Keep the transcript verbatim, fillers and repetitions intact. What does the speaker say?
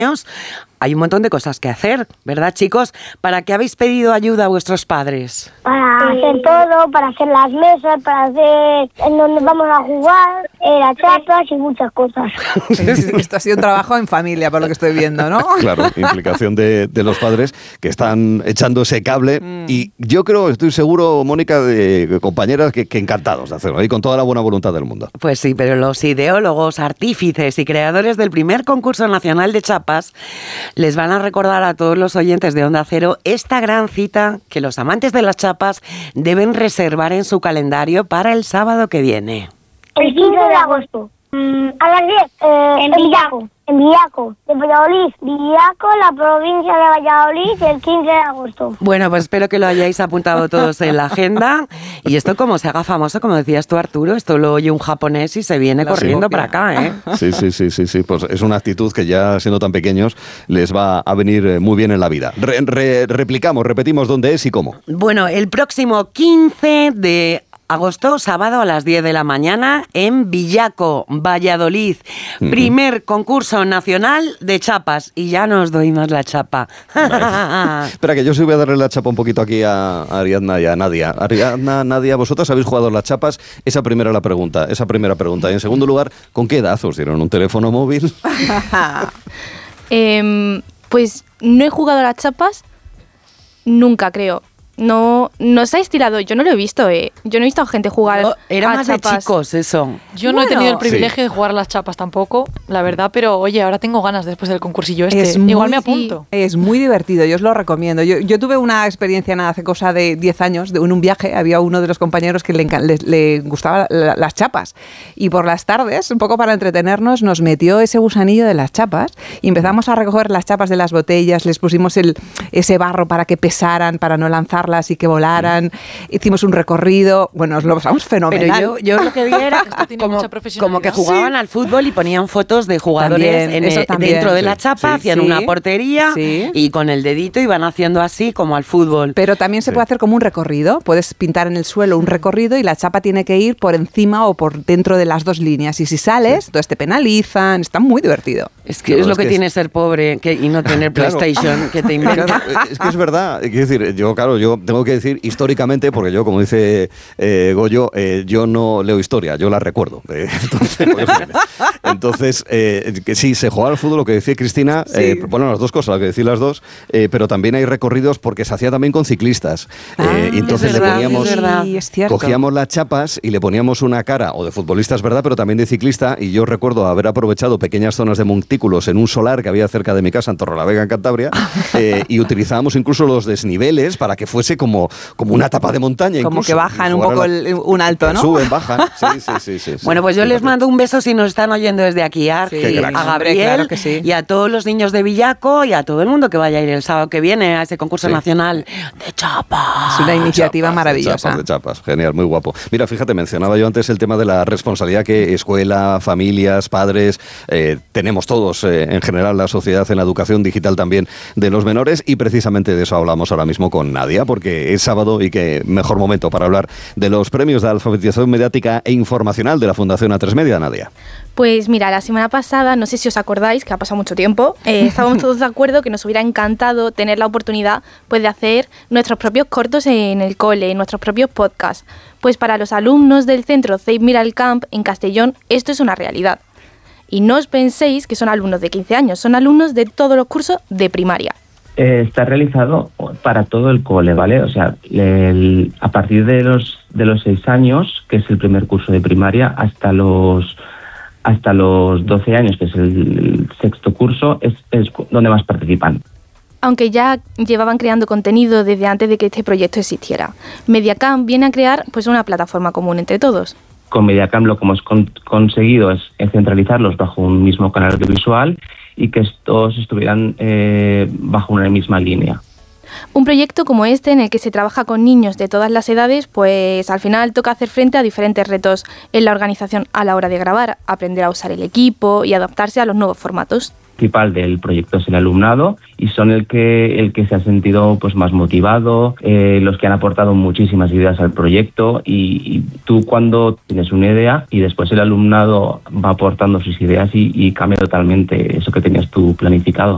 años, hay un montón de cosas que hacer, ¿verdad, chicos? ¿Para qué habéis pedido ayuda a vuestros padres? Para hacer todo, para hacer las mesas, para hacer en donde vamos a jugar, eh, las chapas y muchas cosas. Esto ha sido un trabajo en familia, por lo que estoy viendo, ¿no? Claro, implicación de, de los padres que están echando ese cable mm. y yo creo, estoy seguro, Mónica, de compañeras que, que encantados de hacerlo y con toda la buena voluntad del mundo. Pues sí, pero los ideólogos, artífices y creadores del primer concurso nacional de chapas les van a recordar a todos los oyentes de Onda Cero esta gran cita que los amantes de las chapas deben reservar en su calendario para el sábado que viene. El quince de agosto. Mm, a las diez. Eh, en Villaco. En Villaco, de Valladolid. Villaco, la provincia de Valladolid, el quince de agosto. Bueno, pues espero que lo hayáis apuntado todos en la agenda. Y esto, como se haga famoso, como decías tú, Arturo, esto lo oye un japonés y se viene la corriendo para acá, ¿eh? Sí, sí, sí, sí, sí. Pues es una actitud que ya siendo tan pequeños les va a venir muy bien en la vida. Re, re, replicamos, repetimos dónde es y cómo. Bueno, el próximo quince de agosto, sábado a las diez de la mañana en Villaco, Valladolid. Uh-huh. Primer concurso nacional de chapas. Y ya nos doy más la chapa. Vale. Espera, que yo sí voy a darle la chapa un poquito aquí a Ariadna y a Nadia. Ariadna, Nadia, ¿vosotras habéis jugado las chapas? Esa primera la pregunta, esa primera pregunta. Y en segundo lugar, ¿con qué edad os dieron un teléfono móvil? eh, pues no he jugado a las chapas nunca, creo. No, no se ha estirado, yo no lo he visto, eh. Yo no he visto a gente jugar no, era a más chapas. De chicos, eso. Yo bueno, no he tenido el privilegio sí. de jugar a las chapas tampoco, la verdad, pero oye, ahora tengo ganas después del concursillo este. Es Igual muy, me apunto. Sí, es muy divertido, yo os lo recomiendo. Yo, yo tuve una experiencia nada, hace cosa de diez años, de, en un viaje, había uno de los compañeros que le, le, le gustaban la, las chapas. Y por las tardes, un poco para entretenernos, nos metió ese gusanillo de las chapas y empezamos a recoger las chapas de las botellas, les pusimos el, ese barro para que pesaran, para no lanzarlas y que volaran. Hicimos un recorrido, bueno, nos lo pasamos fenomenal. Pero yo, yo lo que vi era como, como que jugaban sí. al fútbol y ponían fotos de jugadores también, en el, también, dentro de sí. la chapa, sí, hacían sí. una portería sí. y con el dedito iban haciendo así como al fútbol. Pero también se sí. puede hacer como un recorrido, puedes pintar en el suelo un recorrido y la chapa tiene que ir por encima o por dentro de las dos líneas y si sales, sí. entonces te penalizan, está muy divertido. Es que claro, es lo es que, que tiene es... ser pobre que, y no tener claro. PlayStation que te inventa. Claro, es que es verdad, quiero decir, yo claro, yo tengo que decir históricamente, porque yo, como dice eh, Goyo, eh, yo no leo historia, yo la recuerdo. Eh, entonces, entonces eh, que sí, se jugaba al fútbol, lo que decía Cristina, sí. eh, bueno, las dos cosas, lo que decir las dos, eh, pero también hay recorridos porque se hacía también con ciclistas. Ah, eh, y entonces verdad, le poníamos, sí, es cogíamos las chapas y le poníamos una cara, o de futbolista es verdad, pero también de ciclista, y yo recuerdo haber aprovechado pequeñas zonas de montículos en un solar que había cerca de mi casa, en Torrelavega, en Cantabria, eh, y utilizábamos incluso los desniveles para que fuese como, como una etapa de montaña. Como que bajan un poco el, un alto, ¿no? Suben, bajan, sí, sí, sí, sí, sí. Bueno, pues yo les mando un beso si nos están oyendo desde aquí, a, sí, a Gabriel claro que sí. y a todos los niños de Villaco y a todo el mundo que vaya a ir el sábado que viene a ese concurso sí. nacional de chapas. Es una iniciativa chapas, maravillosa. De chapas, de chapas, genial, muy guapo. Mira, fíjate, mencionaba yo antes el tema de la responsabilidad que escuela, familias, padres, eh, tenemos todos eh, en general la sociedad en la educación digital también de los menores y precisamente de eso hablamos ahora mismo con Nadia, porque es sábado y que mejor momento para hablar de los premios de alfabetización mediática e informacional de la Fundación A tres Media, Nadia. Pues mira, la semana pasada, no sé si os acordáis, que ha pasado mucho tiempo, eh, estábamos todos de acuerdo que nos hubiera encantado tener la oportunidad pues, de hacer nuestros propios cortos en el cole, nuestros propios podcasts. Pues para los alumnos del centro Save Miral Camp en Castellón, esto es una realidad. Y no os penséis que son alumnos de quince años, son alumnos de todos los cursos de primaria. Eh, está realizado para todo el cole, ¿vale? O sea, el, a partir de los de los seis años, que es el primer curso de primaria, hasta los hasta los doce años, que es el, el sexto curso, es, es donde más participan. Aunque ya llevaban creando contenido desde antes de que este proyecto existiera. Mediacamp viene a crear pues una plataforma común entre todos. Con Mediacamp lo que hemos con, conseguido es, es centralizarlos bajo un mismo canal audiovisual y que todos estuvieran eh, bajo una misma línea. Un proyecto como este, en el que se trabaja con niños de todas las edades, pues al final toca hacer frente a diferentes retos en la organización a la hora de grabar, aprender a usar el equipo y adaptarse a los nuevos formatos. El principal del proyecto es el alumnado y son el que el que se ha sentido pues más motivado, eh, los que han aportado muchísimas ideas al proyecto y, y tú cuando tienes una idea y después el alumnado va aportando sus ideas y, y cambia totalmente eso que tenías tú planificado.